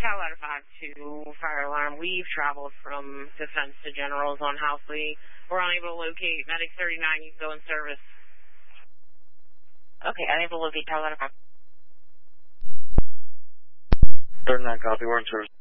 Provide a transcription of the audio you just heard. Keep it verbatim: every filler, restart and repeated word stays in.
Tower Ladder five two, fire alarm. We've traveled from Defense to Generals on Housley. We're unable to locate Medic thirty-nine. You can go in service. Okay, unable to locate Tower Ladder five. thirty-nine, copy. We're in service.